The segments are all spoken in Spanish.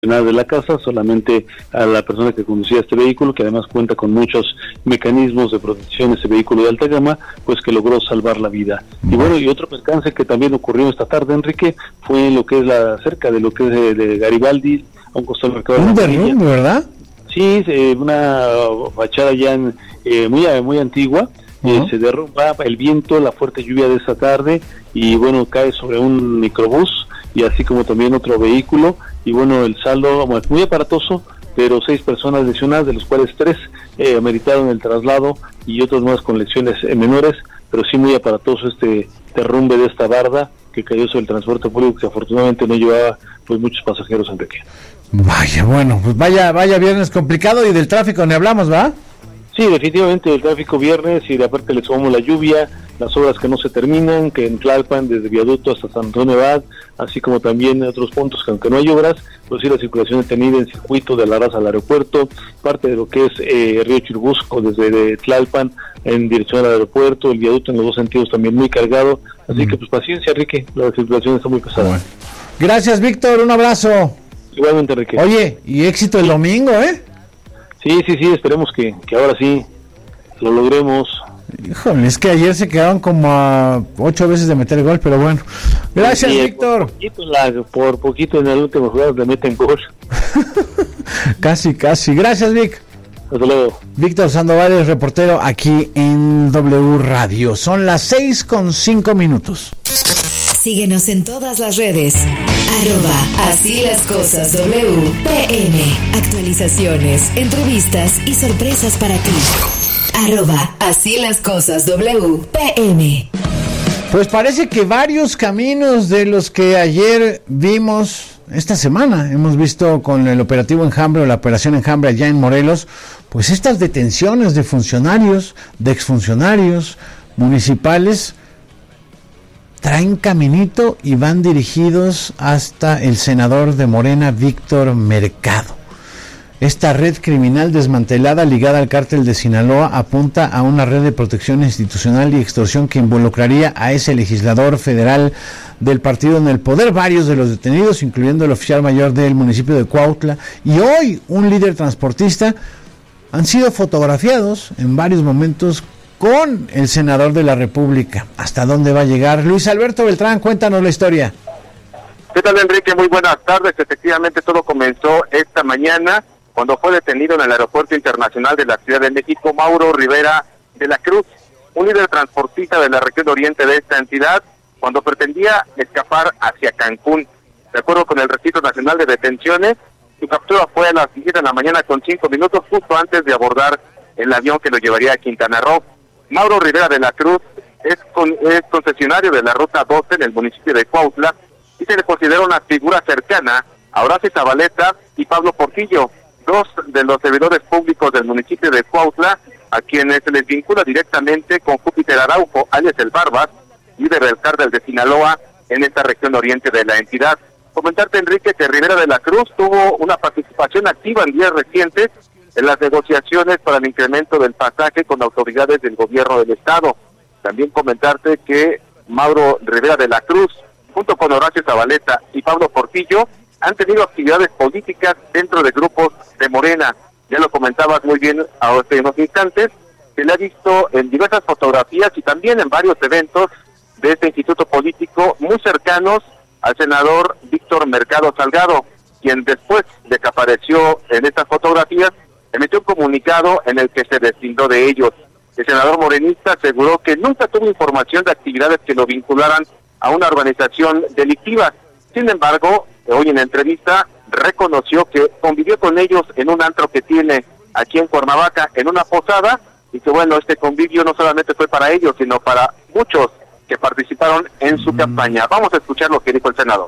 de la casa, solamente a la persona que conducía este vehículo, que además cuenta con muchos mecanismos de protección, ese vehículo de alta gama, pues que logró salvar la vida. Y bueno, y otro percance que también ocurrió esta tarde, Enrique, fue en lo que es cerca de lo que es de Garibaldi, a un costado del mercado de un derrumbe, ¿verdad? Sí, una fachada ya muy antigua. Se derrumba el viento, la fuerte lluvia de esta tarde, y bueno, cae sobre un microbús y así como también otro vehículo, y bueno, el saldo muy aparatoso, pero 6 personas lesionadas, de los cuales 3 ameritaron el traslado y otros más con lesiones menores, pero sí muy aparatoso este derrumbe de esta barda que cayó sobre el transporte público, que afortunadamente no llevaba pues muchos pasajeros, Enrique. Vaya, bueno, pues vaya viernes complicado, y del tráfico ni hablamos, ¿va? Sí, definitivamente el tráfico viernes, y aparte le sumamos la lluvia, las obras que no se terminan, que en Tlalpan, desde Viaducto hasta San Antonio Abad, así como también en otros puntos que aunque no hay obras, pues sí, la circulación detenida en circuito de La Raza al aeropuerto, parte de lo que es Río Churubusco desde Tlalpan en dirección al aeropuerto, el viaducto en los dos sentidos también muy cargado, así que pues paciencia, Enrique, la circulación está muy pesada. Bueno. Gracias, Víctor, un abrazo. Igualmente, Enrique. Oye, y éxito el domingo, ¿eh? Sí, esperemos que ahora sí lo logremos. Híjole, es que ayer se quedaron como a 8 veces de meter gol, pero bueno. Gracias, Víctor. Por poquito en el último jugador le meten gol. Casi. Gracias, Vic. Hasta luego. Víctor Sandoval, reportero aquí en W Radio. Son las 6:05. Síguenos en todas las redes. @Así las cosas WPM. Actualizaciones, entrevistas y sorpresas para ti. @Así las cosas WPM. Pues parece que varios caminos de los que ayer vimos esta semana, hemos visto con el operativo Enjambre o la operación Enjambre allá en Morelos, pues estas detenciones de funcionarios, de exfuncionarios municipales, traen caminito y van dirigidos hasta el senador de Morena, Víctor Mercado. Esta red criminal desmantelada ligada al cártel de Sinaloa apunta a una red de protección institucional y extorsión que involucraría a ese legislador federal del partido en el poder. Varios de los detenidos, incluyendo el oficial mayor del municipio de Cuautla y hoy un líder transportista, han sido fotografiados en varios momentos con el senador de la República. ¿Hasta dónde va a llegar? Luis Alberto Beltrán, cuéntanos la historia. ¿Qué tal, Enrique? Muy buenas tardes. Efectivamente, todo comenzó esta mañana cuando fue detenido en el Aeropuerto Internacional de la Ciudad de México Mauro Rivera de la Cruz, un líder transportista de la región oriente de esta entidad, cuando pretendía escapar hacia Cancún. De acuerdo con el Registro Nacional de Detenciones, su captura fue a las 10 de la mañana con 5 minutos, justo antes de abordar el avión que lo llevaría a Quintana Roo. Mauro Rivera de la Cruz es concesionario de la Ruta 12 en el municipio de Cuautla y se le considera una figura cercana a Horacio Zabaleta y Pablo Portillo, 2 de los servidores públicos del municipio de Cuautla, a quienes se les vincula directamente con Júpiter Araujo, alias el Barbas, líder del cártel de Sinaloa en esta región oriente de la entidad. Comentarte, Enrique, que Rivera de la Cruz tuvo una participación activa en días recientes en las negociaciones para el incremento del pasaje con autoridades del gobierno del estado. También comentarte que Mauro Rivera de la Cruz, junto con Horacio Zabaleta y Pablo Portillo, han tenido actividades políticas dentro de grupos de Morena. Ya lo comentabas muy bien hace unos instantes, se le ha visto en diversas fotografías y también en varios eventos de este instituto político muy cercanos al senador Víctor Mercado Salgado, quien después de que apareció en estas fotografías, emitió un comunicado en el que se deslindó de ellos. El senador morenista aseguró que nunca tuvo información de actividades que lo vincularan a una organización delictiva. Sin embargo, hoy en la entrevista reconoció que convivió con ellos en un antro que tiene aquí en Cuernavaca, en una posada, y que bueno, este convivio no solamente fue para ellos, sino para muchos que participaron en su campaña. Vamos a escuchar lo que dijo el senador.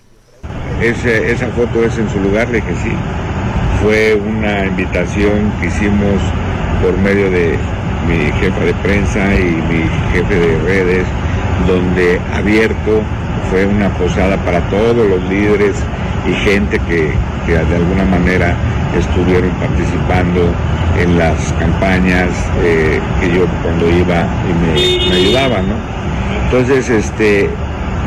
Esa foto es en su lugar, le dije sí. Fue una invitación que hicimos por medio de mi jefa de prensa y mi jefe de redes, donde abierto fue una posada para todos los líderes y gente que de alguna manera estuvieron participando en las campañas que yo cuando iba y me ayudaba, ¿no? Entonces,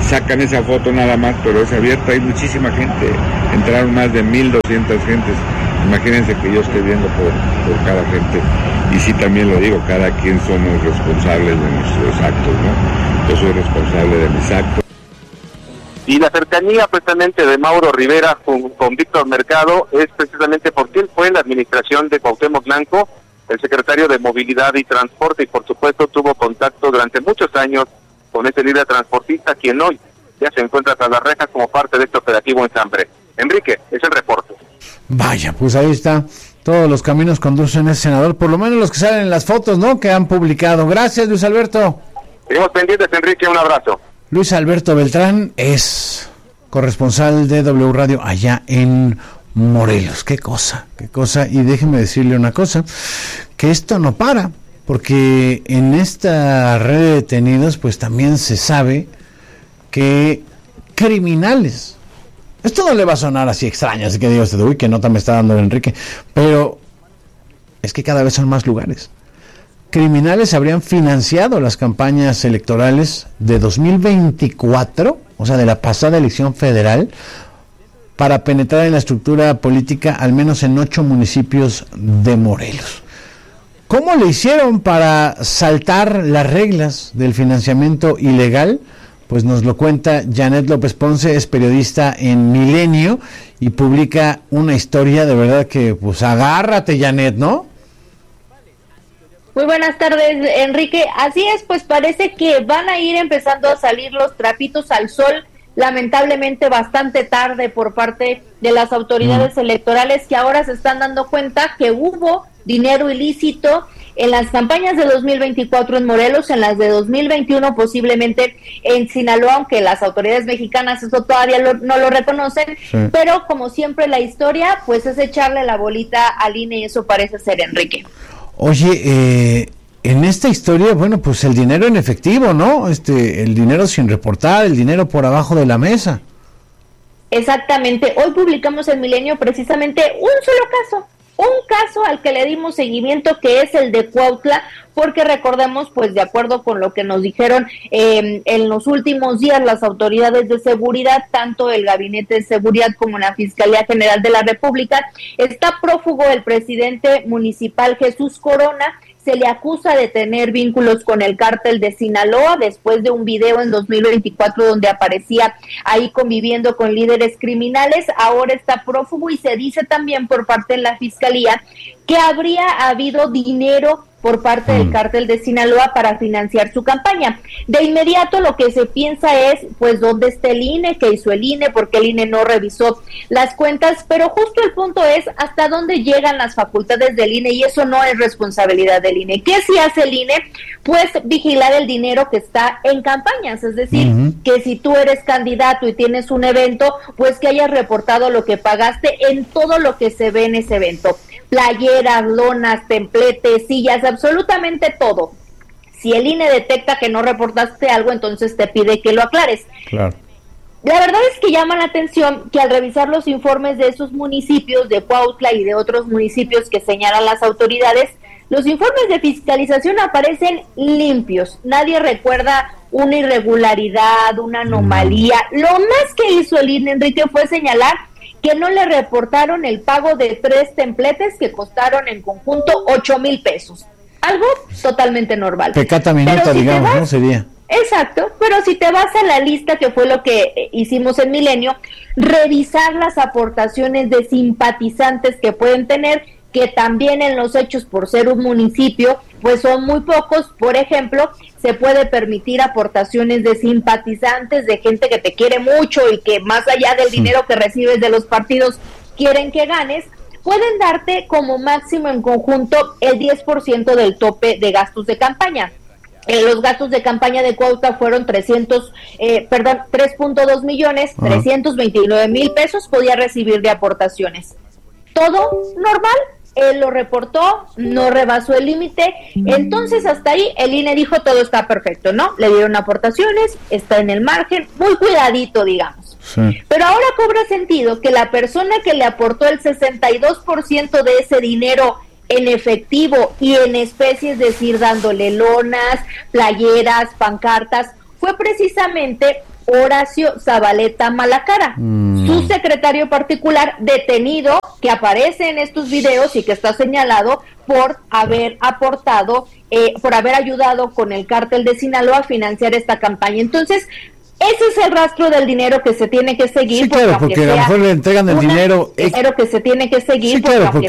sacan esa foto nada más, pero es abierta, hay muchísima gente, entraron más de 1,200 gentes. Imagínense que yo estoy viendo por cada gente, y sí también lo digo, cada quien somos responsables de nuestros actos, ¿no? Yo soy responsable de mis actos. Y la cercanía precisamente de Mauro Rivera con Víctor Mercado es precisamente porque él fue en la administración de Cuauhtémoc Blanco, el secretario de Movilidad y Transporte, y por supuesto tuvo contacto durante muchos años con ese líder transportista, quien hoy ya se encuentra tras las rejas como parte de este operativo Enjambre. Enrique, es el reporte. Vaya, pues ahí está. Todos los caminos conducen a ese senador, por lo menos los que salen en las fotos, ¿no?, que han publicado. Gracias, Luis Alberto. Seguimos pendientes, Enrique, un abrazo. Luis Alberto Beltrán es corresponsal de W Radio allá en Morelos. Qué cosa. Y déjeme decirle una cosa, que esto no para, porque en esta red de detenidos pues también se sabe que criminales, esto no le va a sonar así extraño, así que digo usted, uy, qué nota me está dando Enrique, pero es que cada vez son más lugares. Criminales habrían financiado las campañas electorales de 2024, o sea, de la pasada elección federal, para penetrar en la estructura política, al menos en 8 municipios de Morelos. ¿Cómo le hicieron para saltar las reglas del financiamiento ilegal? Pues nos lo cuenta Janet López Ponce, es periodista en Milenio y publica una historia de verdad que, pues agárrate, Janet, ¿no? Muy buenas tardes, Enrique. Así es, pues parece que van a ir empezando a salir los trapitos al sol, lamentablemente bastante tarde por parte de las autoridades electorales, que ahora se están dando cuenta que hubo dinero ilícito en las campañas de 2024 en Morelos, en las de 2021 posiblemente en Sinaloa, aunque las autoridades mexicanas eso todavía no lo reconocen, pero como siempre la historia pues es echarle la bolita al INE y eso parece ser, Enrique. Oye, en esta historia, bueno, pues el dinero en efectivo, ¿no? El dinero sin reportar, el dinero por abajo de la mesa. Exactamente. Hoy publicamos en Milenio precisamente un caso al que le dimos seguimiento, que es el de Cuautla, porque recordemos, pues de acuerdo con lo que nos dijeron en los últimos días las autoridades de seguridad, tanto el Gabinete de Seguridad como la Fiscalía General de la República, está prófugo el presidente municipal Jesús Corona. Se le acusa de tener vínculos con el cártel de Sinaloa después de un video en 2024 donde aparecía ahí conviviendo con líderes criminales. Ahora está prófugo y se dice también por parte de la Fiscalía que habría habido dinero por parte del cártel de Sinaloa para financiar su campaña. De inmediato lo que se piensa es, pues, ¿dónde está el INE? ¿Qué hizo el INE? Porque el INE no revisó las cuentas, pero justo el punto es hasta dónde llegan las facultades del INE, y eso no es responsabilidad del INE. ¿Qué sí hace el INE? Pues vigilar el dinero que está en campañas, es decir, que si tú eres candidato y tienes un evento, pues que hayas reportado lo que pagaste en todo lo que se ve en ese evento. Playeras, lonas, templetes, sillas, absolutamente todo. Si el INE detecta que no reportaste algo, entonces te pide que lo aclares. Claro. La verdad es que llama la atención que al revisar los informes de esos municipios, de Cuautla y de otros municipios que señalan las autoridades, los informes de fiscalización aparecen limpios. Nadie recuerda una irregularidad, una anomalía. Lo más que hizo el INE, Enrique, fue señalar que no le reportaron el pago de 3 templetes que costaron en conjunto 8,000 pesos. Algo totalmente normal. Pecata minuta, si digamos, ¿no? Sería. Exacto, pero si te vas a la lista, que fue lo que hicimos en Milenio, revisar las aportaciones de simpatizantes que pueden tener, que también en los hechos, por ser un municipio, pues son muy pocos. Por ejemplo, se puede permitir aportaciones de simpatizantes, de gente que te quiere mucho y que más allá del dinero que recibes de los partidos, quieren que ganes. Pueden darte como máximo en conjunto el 10% del tope de gastos de campaña. Los gastos de campaña de Cuautla fueron 3.2 millones, 329,000 pesos podía recibir de aportaciones. Todo normal. Él lo reportó, no rebasó el límite, entonces hasta ahí el INE dijo todo está perfecto, ¿no? Le dieron aportaciones, está en el margen, muy cuidadito, digamos. Sí. Pero ahora cobra sentido que la persona que le aportó el 62% de ese dinero en efectivo y en especie, es decir, dándole lonas, playeras, pancartas, fue precisamente Horacio Zabaleta Malacara, su secretario particular detenido, que aparece en estos videos y que está señalado por haber aportado, por haber ayudado con el cártel de Sinaloa a financiar esta campaña. Entonces, ese es el rastro del dinero que se tiene que seguir. Sí, claro, porque a lo mejor le entregan el dinero que se tiene que seguir. Sí, claro, porque